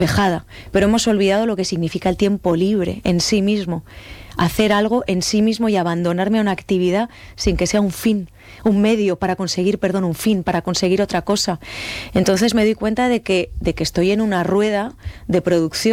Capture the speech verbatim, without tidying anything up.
despejada, pero hemos olvidado lo que significa el tiempo libre en sí mismo, hacer algo en sí mismo y abandonarme a una actividad sin que sea un fin, un medio para conseguir, perdón, un fin, para conseguir otra cosa. Entonces me doy cuenta de que, de que estoy en una rueda de producción